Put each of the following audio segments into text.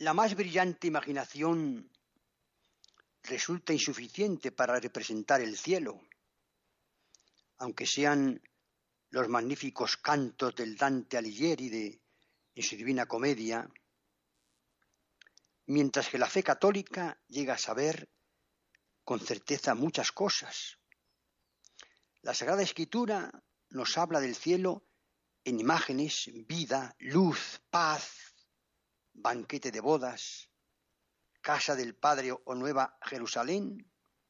La más brillante imaginación resulta insuficiente para representar el cielo, aunque sean los magníficos cantos del Dante Alighieri en su Divina Comedia, mientras que la fe católica llega a saber con certeza muchas cosas. La Sagrada Escritura nos habla del cielo en imágenes, vida, luz, paz, banquete de bodas, casa del Padre o Nueva Jerusalén.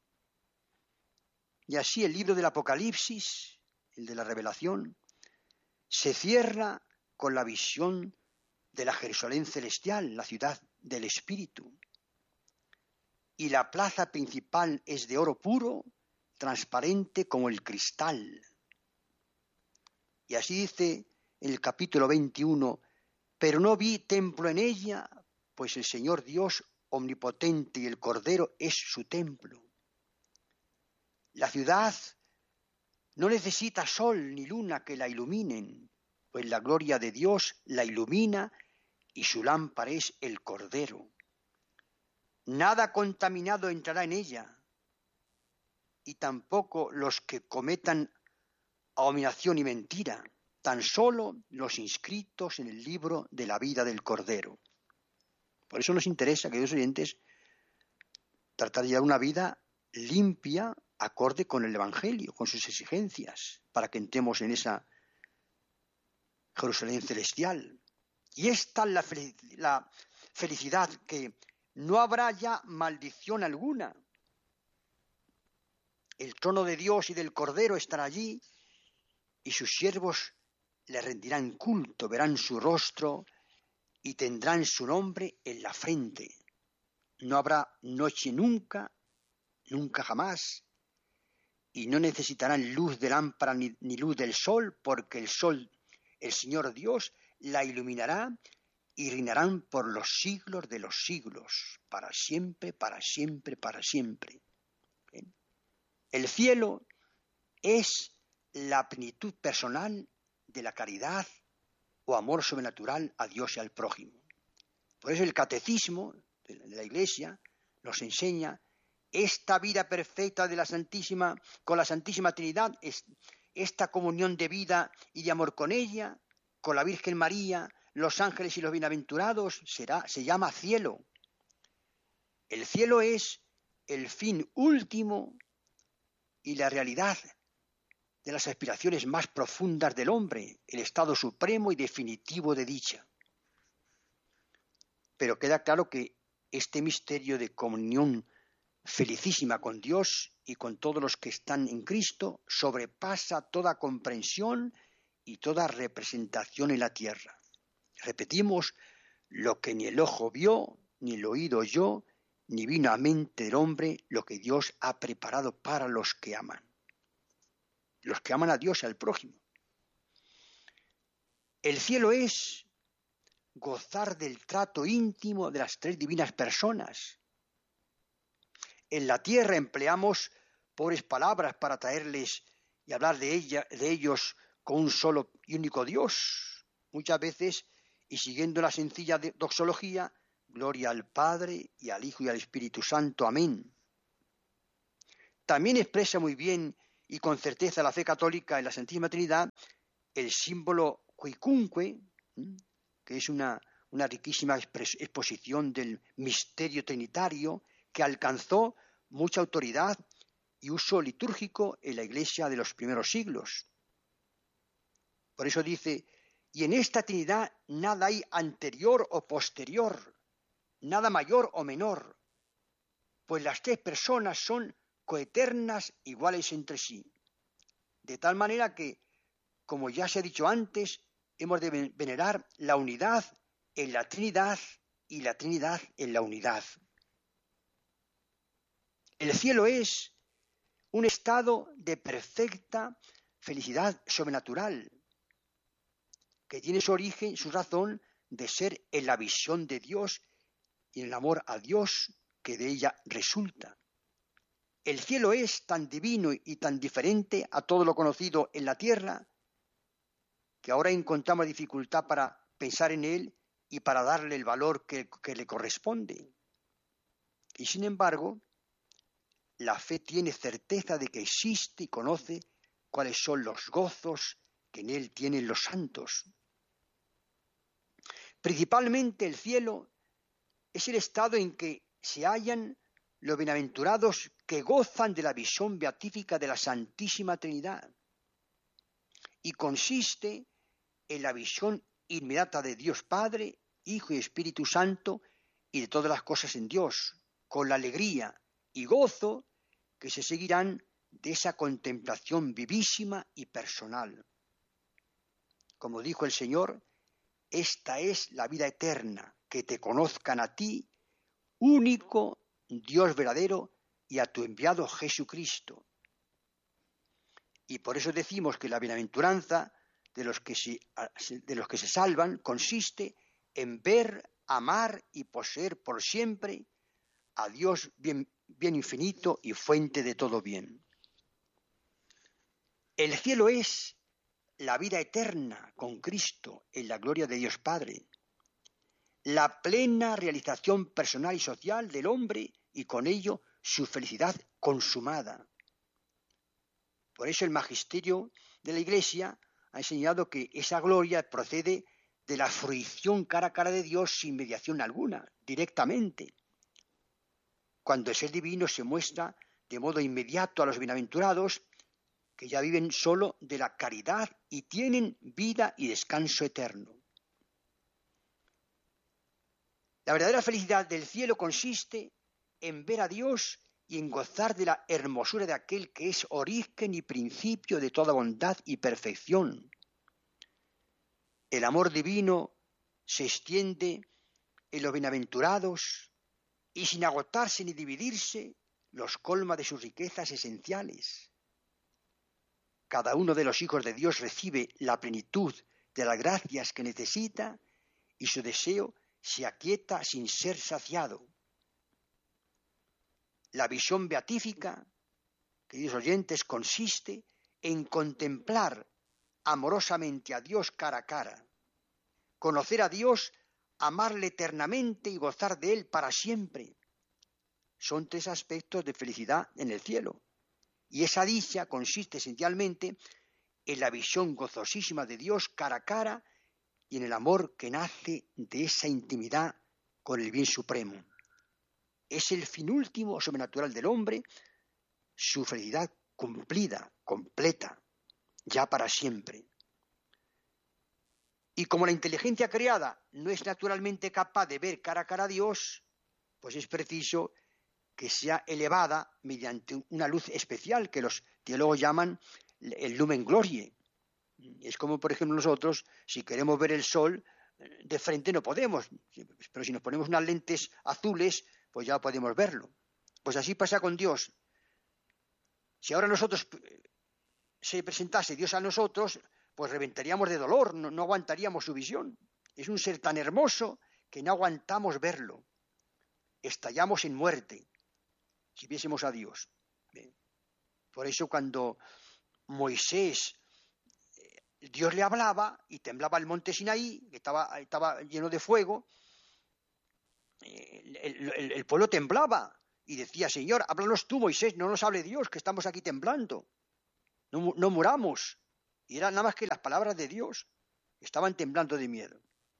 Y así el libro del Apocalipsis, el de la Revelación, se cierra con la visión de la Jerusalén celestial, la ciudad del Espíritu. Y la plaza principal es de oro puro, transparente como el cristal. Y así dice en el capítulo 21, pero no vi templo en ella, pues el Señor Dios omnipotente y el Cordero es su templo. La ciudad no necesita sol ni luna que la iluminen, pues la gloria de Dios la ilumina y su lámpara es el Cordero. Nada contaminado entrará en ella, y tampoco los que cometan abominación y mentira, tan solo los inscritos en el libro de la vida del Cordero. Por eso nos interesa, queridos oyentes, tratar de llevar una vida limpia, acorde con el Evangelio, con sus exigencias, para que entremos en esa Jerusalén celestial. Y esta es la felicidad, que no habrá ya maldición alguna. El trono de Dios y del Cordero estará allí, y sus siervos le rendirán culto, verán su rostro y tendrán su nombre en la frente. No habrá noche nunca, nunca jamás, y no necesitarán luz de lámpara ni luz del sol, porque el sol, el Señor Dios, la iluminará y reinarán por los siglos de los siglos, para siempre, para siempre, para siempre. ¿Bien? El cielo es la plenitud personal de la caridad o amor sobrenatural a Dios y al prójimo. Por eso el catecismo de la Iglesia nos enseña esta vida perfecta de la Santísima, con la Santísima Trinidad, esta comunión de vida y de amor con ella, con la Virgen María, los ángeles y los bienaventurados, se llama cielo. El cielo es el fin último y la realidad de las aspiraciones más profundas del hombre, el estado supremo y definitivo de dicha. Pero queda claro que este misterio de comunión felicísima con Dios y con todos los que están en Cristo sobrepasa toda comprensión y toda representación en la tierra. Repetimos, lo que ni el ojo vio, ni el oído oyó, ni vino a mente del hombre, lo que Dios ha preparado para los que aman a Dios y al prójimo. El cielo es gozar del trato íntimo de las tres divinas personas. En la tierra empleamos pobres palabras para traerles y hablar de ellos con un solo y único Dios. Muchas veces, y siguiendo la sencilla doxología, gloria al Padre y al Hijo y al Espíritu Santo. Amén. También expresa muy bien y con certeza la fe católica en la Santísima Trinidad el símbolo quicunque, que es una riquísima exposición del misterio trinitario que alcanzó mucha autoridad y uso litúrgico en la Iglesia de los primeros siglos. Por eso dice, y en esta Trinidad nada hay anterior o posterior, nada mayor o menor, pues las tres personas son coeternas, iguales entre sí. De tal manera que, como ya se ha dicho antes, hemos de venerar la unidad en la Trinidad y la Trinidad en la unidad. El cielo es un estado de perfecta felicidad sobrenatural, que tiene su origen, su razón de ser en la visión de Dios y en el amor a Dios que de ella resulta. El cielo es tan divino y tan diferente a todo lo conocido en la tierra que ahora encontramos dificultad para pensar en él y para darle el valor que le corresponde. Y sin embargo, la fe tiene certeza de que existe y conoce cuáles son los gozos que en él tienen los santos. Principalmente el cielo es el estado en que se hallan los bienaventurados que gozan de la visión beatífica de la Santísima Trinidad y consiste en la visión inmediata de Dios Padre, Hijo y Espíritu Santo y de todas las cosas en Dios, con la alegría y gozo que se seguirán de esa contemplación vivísima y personal. Como dijo el Señor, esta es la vida eterna, que te conozcan a ti, único Dios verdadero, y a tu enviado Jesucristo. Y por eso decimos que la bienaventuranza de los que se salvan consiste en ver, amar y poseer por siempre a Dios bien infinito y fuente de todo bien. El cielo es la vida eterna con Cristo en la gloria de Dios Padre, la plena realización personal y social del hombre y con ello su felicidad consumada. Por eso el magisterio de la Iglesia ha enseñado que esa gloria procede de la fruición cara a cara de Dios sin mediación alguna, directamente. Cuando el ser divino se muestra de modo inmediato a los bienaventurados, que ya viven solo de la caridad y tienen vida y descanso eterno. La verdadera felicidad del cielo consiste en ver a Dios y en gozar de la hermosura de aquel que es origen y principio de toda bondad y perfección. El amor divino se extiende en los bienaventurados y sin agotarse ni dividirse los colma de sus riquezas esenciales. Cada uno de los hijos de Dios recibe la plenitud de las gracias que necesita y su deseo se aquieta sin ser saciado. La visión beatífica, queridos oyentes, consiste en contemplar amorosamente a Dios cara a cara, conocer a Dios, amarle eternamente y gozar de Él para siempre. Son tres aspectos de felicidad en el cielo. Y esa dicha consiste esencialmente en la visión gozosísima de Dios cara a cara y en el amor que nace de esa intimidad con el bien supremo. Es el fin último sobrenatural del hombre, su felicidad cumplida, completa, ya para siempre. Y como la inteligencia creada no es naturalmente capaz de ver cara a cara a Dios, pues es preciso que sea elevada mediante una luz especial que los teólogos llaman el lumen gloriae. Es como, por ejemplo, nosotros, si queremos ver el sol de frente no podemos, pero si nos ponemos unas lentes azules, pues ya podemos verlo. Pues así pasa con Dios. Si ahora nosotros se presentase Dios a nosotros, pues reventaríamos de dolor, no aguantaríamos su visión. Es un ser tan hermoso que no aguantamos verlo. Estallamos en muerte si viésemos a Dios. Por eso cuando Moisés, Dios le hablaba y temblaba el monte Sinaí, que estaba lleno de fuego, el pueblo temblaba y decía: Señor, háblanos tú, Moisés, no nos hable Dios, que estamos aquí temblando, no muramos. Y eran nada más que las palabras de Dios, estaban temblando de miedo.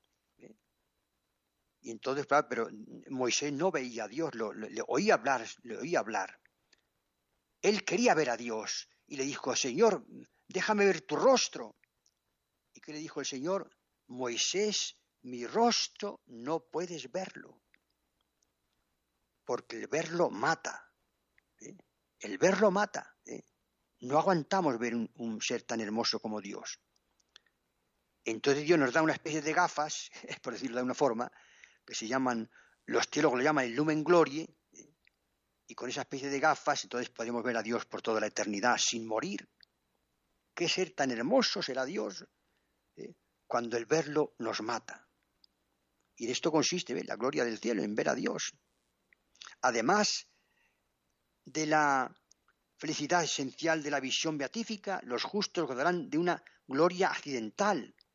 Y entonces, claro, pero Moisés no veía a Dios, le oía hablar. Él quería ver a Dios y le dijo: Señor, déjame ver tu rostro. ¿Y qué le dijo el Señor? Moisés, mi rostro no puedes verlo, porque el verlo mata. El verlo mata. No aguantamos ver un ser tan hermoso como Dios. Entonces Dios nos da una especie de gafas, por decirlo de una forma, que se llaman, los teólogos lo llaman el lumen gloriae, y con esa especie de gafas entonces podemos ver a Dios por toda la eternidad sin morir. ¿Qué ser tan hermoso será Dios cuando el verlo nos mata? Y en esto consiste la gloria del cielo, en ver a Dios. Además de la felicidad esencial de la visión beatífica, los justos gozarán de una gloria accidental,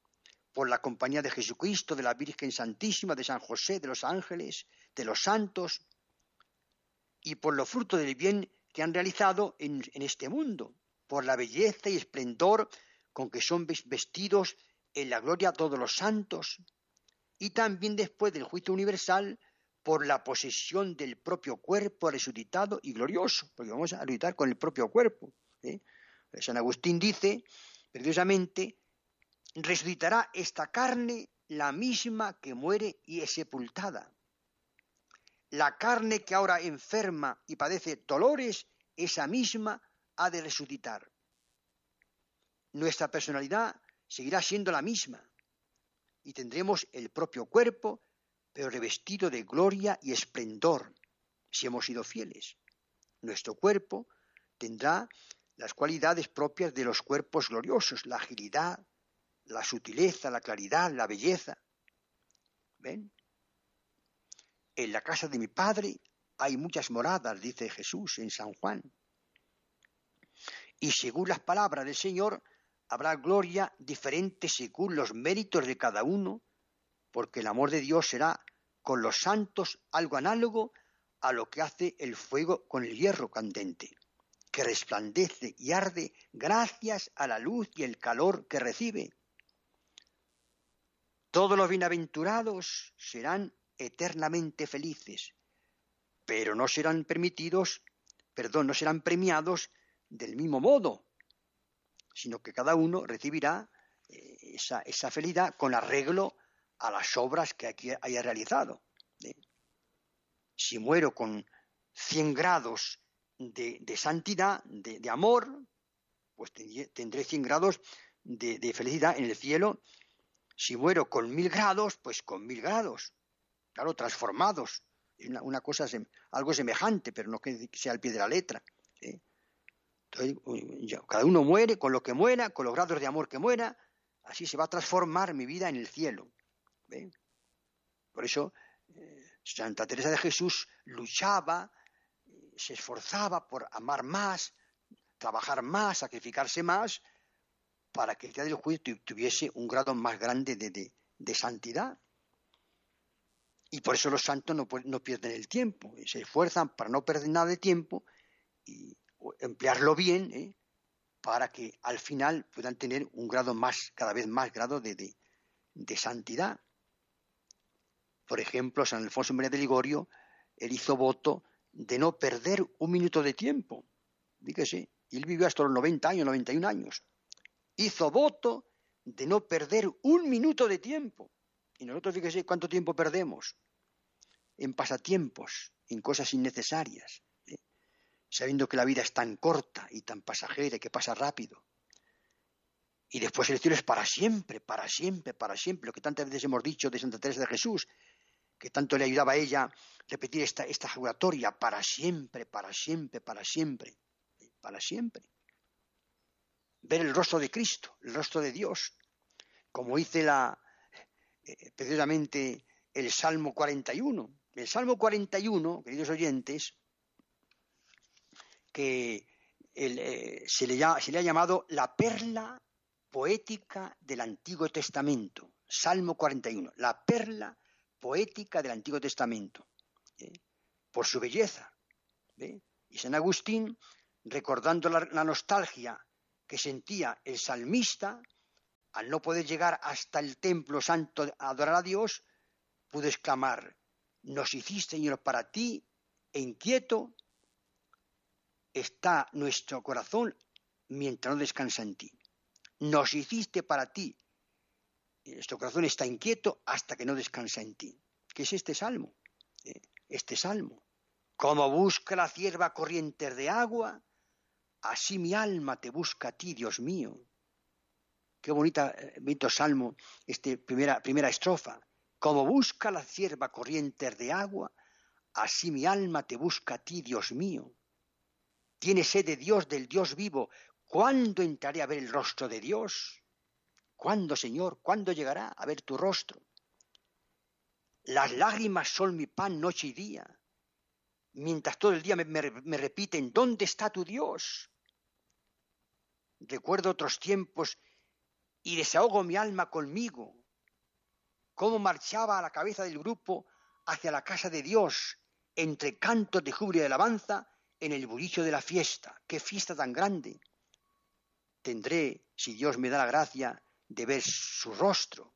por la compañía de Jesucristo, de la Virgen Santísima, de San José, de los ángeles, de los santos, y por los frutos del bien que han realizado en este mundo, por la belleza y esplendor con que son vestidos en la gloria todos los santos, y también después del juicio universal, por la posesión del propio cuerpo resucitado y glorioso, porque vamos a resucitar con el propio cuerpo. San Agustín dice, precisamente, resucitará esta carne, la misma que muere y es sepultada. La carne que ahora enferma y padece dolores, esa misma ha de resucitar. Nuestra personalidad seguirá siendo la misma y tendremos el propio cuerpo, pero revestido de gloria y esplendor, si hemos sido fieles. Nuestro cuerpo tendrá las cualidades propias de los cuerpos gloriosos, la agilidad, la sutileza, la claridad, la belleza. ¿Ven? En la casa de mi Padre hay muchas moradas, dice Jesús en San Juan. Y según las palabras del Señor, habrá gloria diferente según los méritos de cada uno, porque el amor de Dios será con los santos algo análogo a lo que hace el fuego con el hierro candente, que resplandece y arde gracias a la luz y el calor que recibe. Todos los bienaventurados serán eternamente felices, pero no serán premiados del mismo modo, sino que cada uno recibirá esa felicidad con arreglo a las obras que aquí haya realizado. Si muero con 100 grados de santidad, de amor, pues tendré 100 grados de felicidad en el cielo. Si muero con 1000 grados, pues con 1000 grados, claro, transformados. Es una cosa, algo semejante, pero no que sea al pie de la letra. Entonces, cada uno muere con lo que muera, con los grados de amor que muera, así se va a transformar mi vida en el cielo. ¿Ve? Por eso Santa Teresa de Jesús luchaba, se esforzaba por amar más, trabajar más, sacrificarse más, para que el día del juicio tuviese un grado más grande de santidad. Y por eso los santos no pierden el tiempo, se esfuerzan para no perder nada de tiempo y emplearlo bien, para que al final puedan tener un grado cada vez más grado de santidad. Por ejemplo, San Alfonso María de Ligorio, él hizo voto de no perder un minuto de tiempo. Fíjese, él vivió hasta los 90 años, 91 años. Hizo voto de no perder un minuto de tiempo. Y nosotros, fíjese, ¿cuánto tiempo perdemos? En pasatiempos, en cosas innecesarias, sabiendo que la vida es tan corta y tan pasajera y que pasa rápido. Y después el cielo es para siempre, para siempre, para siempre. Lo que tantas veces hemos dicho de Santa Teresa de Jesús, que tanto le ayudaba a ella a repetir esta juratoria, para siempre, para siempre, para siempre, para siempre. Ver el rostro de Cristo, el rostro de Dios, como dice precisamente el Salmo 41. El Salmo 41, queridos oyentes, que se le ha llamado la perla poética del Antiguo Testamento. Salmo 41, la perla poética del Antiguo Testamento, por su belleza. Y San Agustín, recordando la nostalgia que sentía el salmista al no poder llegar hasta el templo santo a adorar a Dios, pudo exclamar: nos hiciste, Señor, para ti, e inquieto está nuestro corazón mientras no descansa en ti. Nos hiciste para ti, y nuestro corazón está inquieto hasta que no descansa en ti. ¿Qué es este salmo? Este salmo. Como busca la cierva corrientes de agua, así mi alma te busca a ti, Dios mío. Qué bonito salmo, primera estrofa. Como busca la cierva corrientes de agua, así mi alma te busca a ti, Dios mío. Tiene sed de Dios, del Dios vivo. ¿Cuándo entraré a ver el rostro de Dios? ¿Cuándo, Señor? ¿Cuándo llegará a ver tu rostro? Las lágrimas son mi pan noche y día, mientras todo el día me repiten: ¿dónde está tu Dios? Recuerdo otros tiempos y desahogo mi alma conmigo. cómo marchaba a la cabeza del grupo hacia la casa de Dios, entre cantos de júbilo y alabanza, en el bullicio de la fiesta. ¡Qué fiesta tan grande! Tendré, si Dios me da la gracia, de ver su rostro.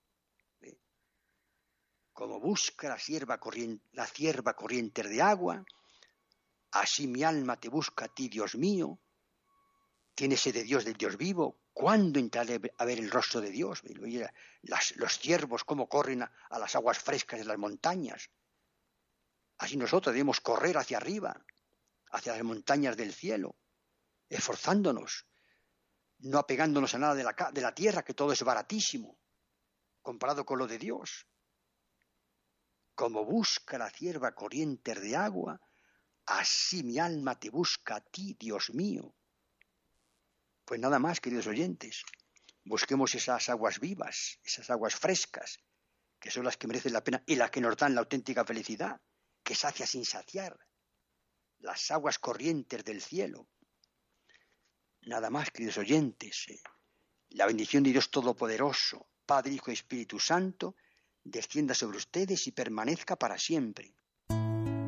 Como busca la cierva corrientes de agua, así mi alma te busca a ti, Dios mío. ¿Tienes sed de Dios, del Dios vivo? ¿Cuándo entraré a ver el rostro de Dios? Los ciervos cómo corren a las aguas frescas de las montañas. Así nosotros debemos correr hacia arriba, hacia las montañas del cielo, esforzándonos, no apegándonos a nada de la tierra, que todo es baratísimo, comparado con lo de Dios. Como busca la cierva corrientes de agua, así mi alma te busca a ti, Dios mío. Pues nada más, queridos oyentes, busquemos esas aguas vivas, esas aguas frescas, que son las que merecen la pena y las que nos dan la auténtica felicidad, que sacia sin saciar, las aguas corrientes del cielo. Nada más, queridos oyentes, la bendición de Dios Todopoderoso, Padre, Hijo y Espíritu Santo, descienda sobre ustedes y permanezca para siempre.